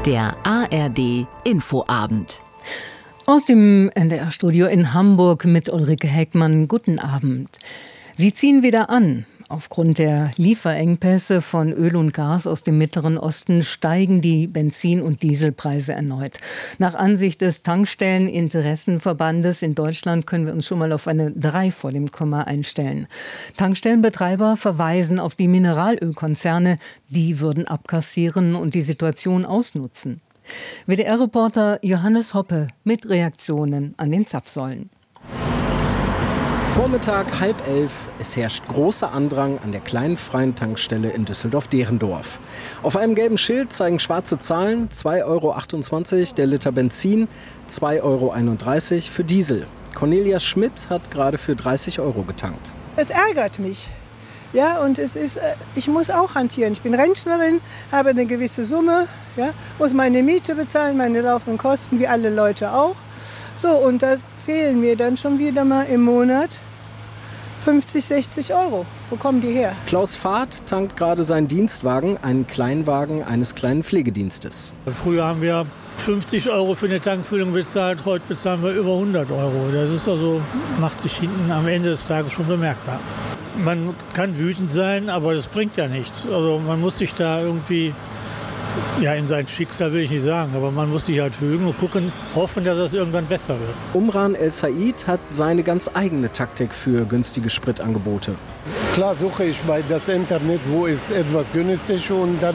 Der ARD Infoabend. Aus dem NDR-Studio in Hamburg mit Ulrike Heckmann. Guten Abend. Sie ziehen wieder an. Aufgrund der Lieferengpässe von Öl und Gas aus dem Mittleren Osten steigen die Benzin- und Dieselpreise erneut. Nach Ansicht des Tankstelleninteressenverbandes in Deutschland können wir uns schon mal auf eine 3 vor dem Komma einstellen. Tankstellenbetreiber verweisen auf die Mineralölkonzerne, die würden abkassieren und die Situation ausnutzen. WDR-Reporter Johannes Hoppe mit Reaktionen an den Zapfsäulen. Vormittag 10:30. Es herrscht großer Andrang an der kleinen freien Tankstelle in Düsseldorf-Derendorf. Auf einem gelben Schild zeigen schwarze Zahlen: 2,28 € der Liter Benzin, 2,31 € für Diesel. Cornelia Schmidt hat gerade für 30 € getankt. Es ärgert mich. Ja, und ich muss auch hantieren. Ich bin Rentnerin, habe eine gewisse Summe, ja, muss meine Miete bezahlen, meine laufenden Kosten, wie alle Leute auch. So, und das fehlen mir dann schon wieder mal im Monat 50, 60 €. Wo kommen die her? Klaus Fahrt tankt gerade seinen Dienstwagen, einen Kleinwagen eines kleinen Pflegedienstes. Früher haben wir 50 € für eine Tankfüllung bezahlt, heute bezahlen wir über 100 €. Das ist also, macht sich hinten am Ende des Tages schon bemerkbar. Man kann wütend sein, aber das bringt ja nichts. Also man muss sich da irgendwie, ja, in sein Schicksal will ich nicht sagen, aber man muss sich halt fügen und gucken, hoffen, dass es irgendwann besser wird. Umran El Said hat seine ganz eigene Taktik für günstige Spritangebote. Klar suche ich bei das Internet, wo ist etwas günstig, und dann